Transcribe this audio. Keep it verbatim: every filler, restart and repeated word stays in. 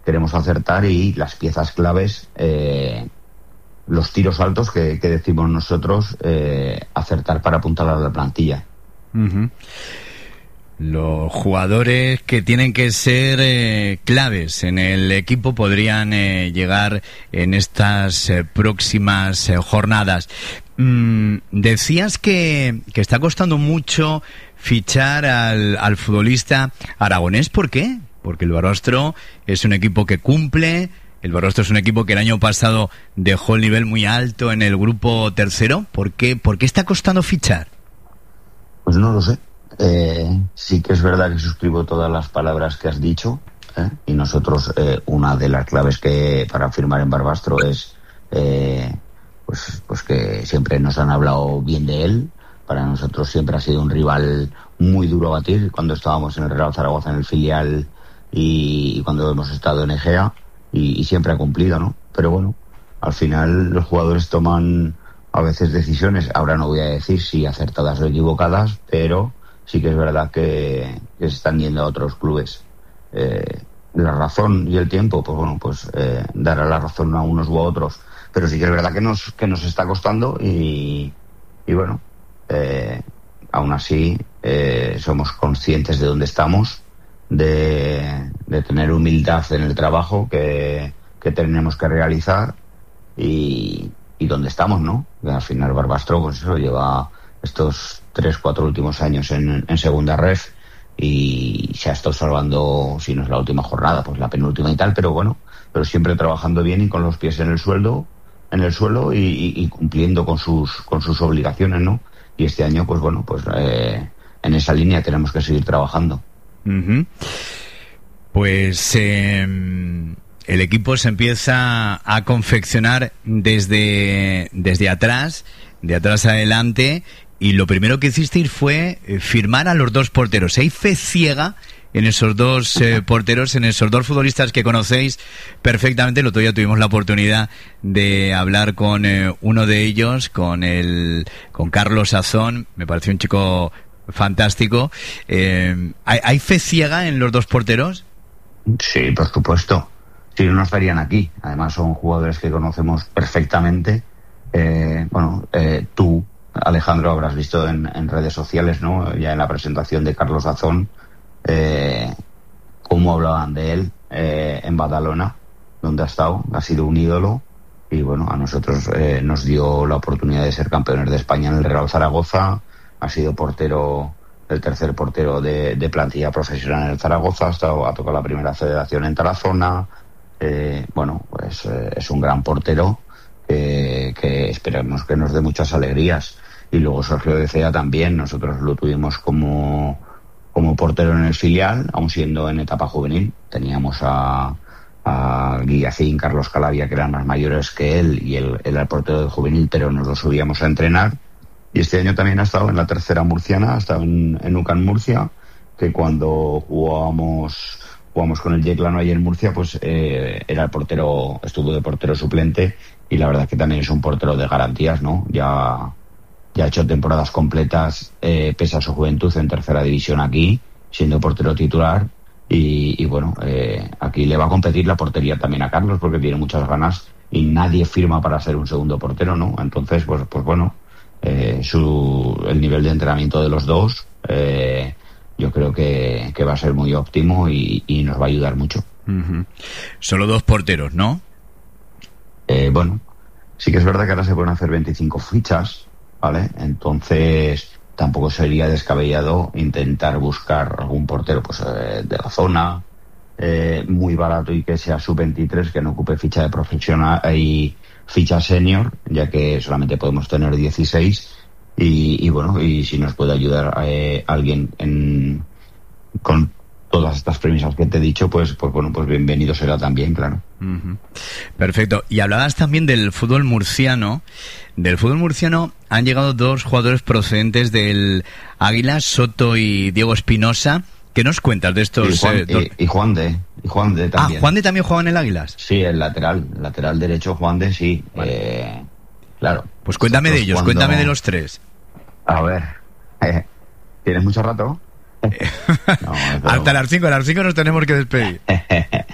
queremos acertar y las piezas claves, eh, los tiros altos que, que decimos nosotros, eh, acertar para apuntalar a la plantilla. Uh-huh. Los jugadores que tienen que ser eh, claves en el equipo podrían eh, llegar en estas eh, próximas eh, jornadas. Mm, decías que, que está costando mucho fichar al, al futbolista aragonés. ¿Por qué? Porque el Barbastro es un equipo que cumple. El Barbastro es un equipo que el año pasado dejó el nivel muy alto en el grupo tercero. ¿Por qué, ¿Por qué está costando fichar? Pues no lo sé. Eh, sí que es verdad que suscribo todas las palabras que has dicho, ¿eh? Y nosotros, eh, una de las claves que para firmar en Barbastro es eh, pues, pues que siempre nos han hablado bien de él. Para nosotros siempre ha sido un rival muy duro a batir cuando estábamos en el Real Zaragoza en el filial y, y cuando hemos estado en Egea, y, y siempre ha cumplido, ¿no? Pero bueno, al final los jugadores toman a veces decisiones, ahora no voy a decir si acertadas o equivocadas, pero sí que es verdad que, que se están yendo a otros clubes. Eh, la razón y el tiempo, pues bueno, pues eh, dará la razón a unos u a otros, pero sí que es verdad que nos que nos está costando y, y bueno, eh, aún así eh, somos conscientes de dónde estamos, de, de tener humildad en el trabajo que, que tenemos que realizar y, y dónde estamos, ¿no? Que al final Barbastro, pues eso, lleva estos tres, cuatro últimos años en, en segunda ref y se ha estado salvando, si no es la última jornada, pues la penúltima y tal, pero bueno, pero siempre trabajando bien y con los pies en el suelo, en el suelo y, y, y cumpliendo con sus con sus obligaciones, ¿no? Y este año, pues bueno, pues eh, en esa línea tenemos que seguir trabajando. Uh-huh. Pues eh, el equipo se empieza a confeccionar desde desde atrás, de atrás adelante. Y lo primero que hicisteis fue firmar a los dos porteros. ¿Hay fe ciega en esos dos eh, porteros, en esos dos futbolistas que conocéis perfectamente? El otro día tuvimos la oportunidad de hablar con eh, uno de ellos, con el con Carlos Azón. Me pareció un chico fantástico. Eh, ¿hay, ¿Hay fe ciega en los dos porteros? Sí, por supuesto. Si no, no estarían aquí. Además son jugadores que conocemos perfectamente. Eh, bueno, eh, tú, Alejandro, habrás visto en, en redes sociales, ¿no? Ya en la presentación de Carlos Azón, eh, cómo hablaban de él eh, en Badalona, donde ha estado, ha sido un ídolo y bueno, a nosotros eh, nos dio la oportunidad de ser campeones de España en el Real Zaragoza, ha sido portero, el tercer portero de, de plantilla profesional en el Zaragoza, ha, estado, ha tocado la primera federación en Tarazona, eh, bueno, pues eh, es un gran portero que, que esperamos que nos dé muchas alegrías. Y luego Sergio de Cea también, nosotros lo tuvimos como, como portero en el filial, aún siendo en etapa juvenil. Teníamos a, a Guillacín, Carlos Calavia, que eran más mayores que él, y él era el portero del juvenil, pero nos lo subíamos a entrenar. Y este año también ha estado en la tercera murciana, ha estado en, en UCAN Murcia, que cuando jugábamos, jugamos con el Yeclano ahí en Murcia, pues eh, era el portero, estuvo de portero suplente, y la verdad que también es un portero de garantías, ¿no? Ya... Ya ha hecho temporadas completas, eh, pese a su juventud, en tercera división aquí, siendo portero titular. Y, y bueno, eh, aquí le va a competir la portería también a Carlos, porque tiene muchas ganas y nadie firma para ser un segundo portero, ¿no? Entonces, pues, pues bueno, eh, su, el nivel de entrenamiento de los dos, eh, yo creo que, que va a ser muy óptimo y, y nos va a ayudar mucho. Uh-huh. Solo dos porteros, ¿no? Eh, bueno, sí que es verdad que ahora se pueden hacer veinticinco fichas, ¿vale? Entonces tampoco sería descabellado intentar buscar algún portero pues eh, de la zona, eh, muy barato y que sea sub veintitrés, que no ocupe ficha de profesional y ficha senior, ya que solamente podemos tener dieciséis y, y bueno, y si nos puede ayudar eh, alguien en, con todas estas premisas que te he dicho, pues, pues bueno, pues bienvenido será también, claro. Uh-huh. Perfecto. Y hablabas también del fútbol murciano. Del fútbol murciano han llegado dos jugadores procedentes del Águila, Soto y Diego Espinosa. ¿Qué nos cuentas de estos? Y Juan, eh, dos... y, y Juan de, y Juan de también. Ah, Juan de también juega en el Águilas. Sí, el lateral, lateral derecho Juan de, sí. Vale. Eh, claro. Pues cuéntame de ellos, cuando... cuéntame de los tres. A ver, eh, ¿tienes mucho rato? No, pero... Hasta las cinco, a las cinco nos tenemos que despedir.